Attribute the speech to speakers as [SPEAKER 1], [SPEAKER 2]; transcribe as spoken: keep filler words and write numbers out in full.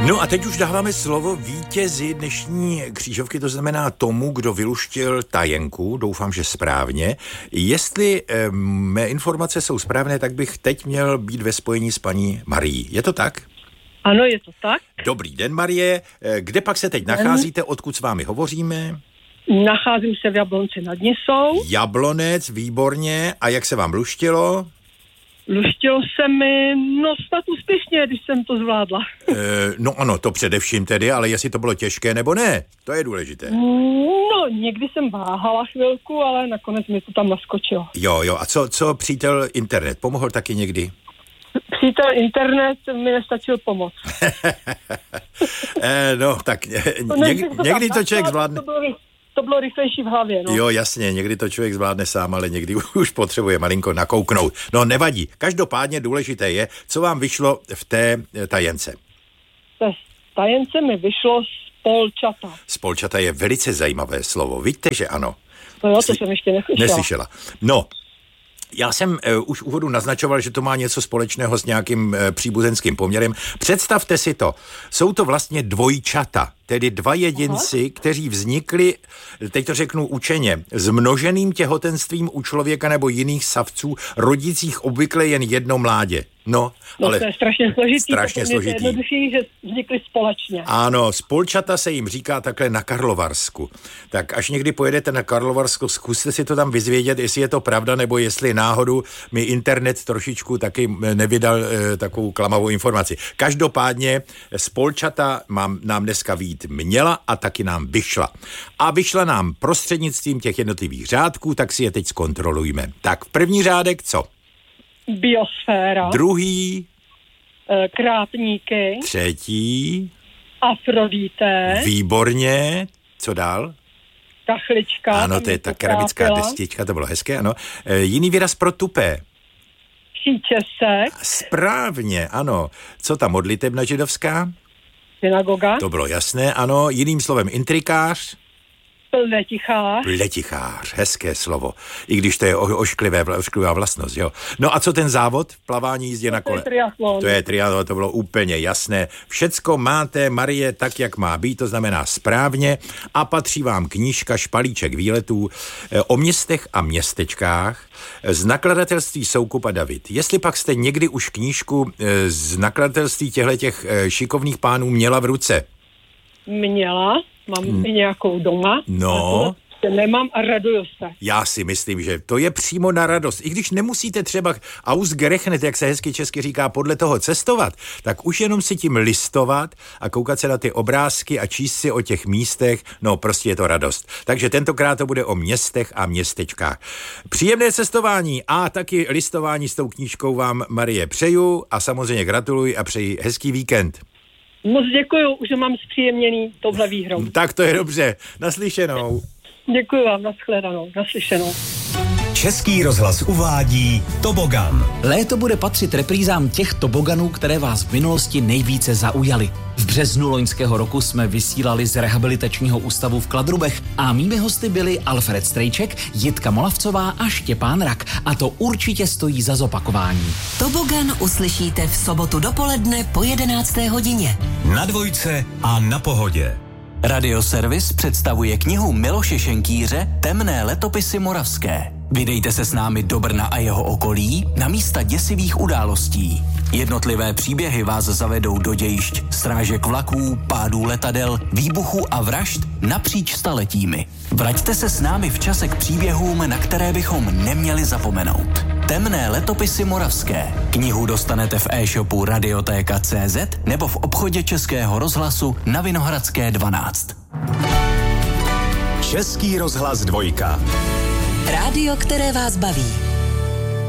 [SPEAKER 1] No a teď už dáváme slovo vítězi dnešní křížovky, to znamená tomu, kdo vyluštil tajenku, doufám, že správně. Jestli e, mé informace jsou správné, tak bych teď měl být ve spojení s paní Marií. Je to tak?
[SPEAKER 2] Ano, je to tak.
[SPEAKER 1] Dobrý den, Marie. Kde pak se teď nacházíte, odkud s vámi hovoříme?
[SPEAKER 2] Nacházím se v Jablonci nad Nisou.
[SPEAKER 1] Jablonec, výborně. A jak se vám luštilo?
[SPEAKER 2] Luštilo se mi, no snad úspěšně, když jsem to zvládla.
[SPEAKER 1] E, no ano, to především tedy, ale jestli to bylo těžké nebo ne, to je důležité.
[SPEAKER 2] No, někdy jsem váhala chvilku, ale nakonec mi to tam naskočilo.
[SPEAKER 1] Jo, jo, a co, co přítel internet, pomohl taky někdy?
[SPEAKER 2] Přítel internet mi nestačil pomoct.
[SPEAKER 1] e, no, tak ně, něk, někdy to člověk zvládne.
[SPEAKER 2] To bylo, to bylo rychlejší v hlavě, no.
[SPEAKER 1] Jo, jasně, někdy to člověk zvládne sám, ale někdy už potřebuje malinko nakouknout. No, nevadí. Každopádně důležité je, co vám vyšlo v té tajence.
[SPEAKER 2] Té tajence mi vyšlo spolčata.
[SPEAKER 1] Spolčata je velice zajímavé slovo, víte, že ano?
[SPEAKER 2] No jo, to jsem ještě neslyšela.
[SPEAKER 1] Neslyšela. No, já jsem uh, už úvodu naznačoval, že to má něco společného s nějakým uh, příbuzenským poměrem. Představte si to, jsou to vlastně dvojčata, tedy dva jedinci, Aha. kteří vznikli, teď to řeknu učeně, s množeným těhotenstvím u člověka nebo jiných savců, rodících obvykle jen jedno mládě. No,
[SPEAKER 2] no
[SPEAKER 1] ale
[SPEAKER 2] to je strašně složitý,
[SPEAKER 1] strašně složitý.
[SPEAKER 2] Je jednodušší, že vznikli společně.
[SPEAKER 1] Ano, spolčata se jim říká takhle na Karlovarsku. Tak až někdy pojedete na Karlovarsko, zkuste si to tam vyzvědět, jestli je to pravda, nebo jestli náhodou mi internet trošičku taky nevydal e, takovou klamavou informaci. Každopádně spolčata mám, nám dneska vít měla a taky nám vyšla. A vyšla nám prostřednictvím těch jednotlivých řádků, tak si je teď zkontrolujme. Tak první řádek co?
[SPEAKER 2] Biosféra.
[SPEAKER 1] Druhý.
[SPEAKER 2] Krátníky.
[SPEAKER 1] Třetí.
[SPEAKER 2] Afrodité.
[SPEAKER 1] Výborně. Co dál?
[SPEAKER 2] Kachlička.
[SPEAKER 1] Ano, to je ta keramická destička, to bylo hezké, ano. E, jiný výraz pro tupé.
[SPEAKER 2] Příčesek.
[SPEAKER 1] Správně, ano. Co ta modlitebna židovská?
[SPEAKER 2] Synagoga.
[SPEAKER 1] To bylo jasné, ano. Jiným slovem intrikář.
[SPEAKER 2] Pletichář.
[SPEAKER 1] Pletichář, hezké slovo. I když to je ošklivé, ošklivá vlastnost, jo. No a co ten závod v plavání jízdě na kole?
[SPEAKER 2] To je triatlon.
[SPEAKER 1] To je triatlon, to bylo úplně jasné. Všecko máte, Marie, tak, jak má být, to znamená správně a patří vám knížka Špalíček výletů o městech a městečkách z nakladatelství Soukup a David. Jestli pak jste někdy už knížku z nakladatelství těchto šikovných pánů měla v ruce?
[SPEAKER 2] Měla. Mám hmm. i nějakou doma.
[SPEAKER 1] No.
[SPEAKER 2] Nemám a raduju se.
[SPEAKER 1] Já si myslím, že to je přímo na radost. I když nemusíte třeba ausgerechnet, jak se hezky česky říká, podle toho cestovat, tak už jenom si tím listovat a koukat se na ty obrázky a číst si o těch místech, no prostě je to radost. Takže tentokrát to bude o městech a městečkách. Příjemné cestování a taky listování s tou knížkou vám, Marie, přeju a samozřejmě gratuluji a přeji hezký víkend.
[SPEAKER 2] Moc děkuju, že mám zpříjemněný touhle výhrou.
[SPEAKER 1] Tak to je dobře. Naslyšenou.
[SPEAKER 2] Děkuju vám, nashledanou, naslyšenou.
[SPEAKER 3] Český rozhlas uvádí Tobogan.
[SPEAKER 4] Léto bude patřit reprízám těch toboganů, které vás v minulosti nejvíce zaujaly. V březnu loňského roku jsme vysílali z rehabilitačního ústavu v Kladrubech a mými hosty byli Alfred Strejček, Jitka Molavcová a Štěpán Rak. A to určitě stojí za zopakování.
[SPEAKER 5] Tobogan uslyšíte v sobotu dopoledne po jedenácté hodině.
[SPEAKER 3] Na Dvojce a na Pohodě.
[SPEAKER 6] Radioservis představuje knihu Miloše Šenkýře Temné letopisy moravské. Vydejte se s námi do Brna a jeho okolí na místa děsivých událostí. Jednotlivé příběhy vás zavedou do dějišť srážek vlaků, pádů letadel, výbuchů a vražd napříč staletími. Vraťte se s námi v čase k příběhům, na které bychom neměli zapomenout. Temné letopisy moravské. Knihu dostanete v e-shopu Radiotéka tečka cé zet nebo v obchodě Českého rozhlasu na Vinohradské dvanáct.
[SPEAKER 3] Český rozhlas dvojka.
[SPEAKER 5] Rádio, které vás baví.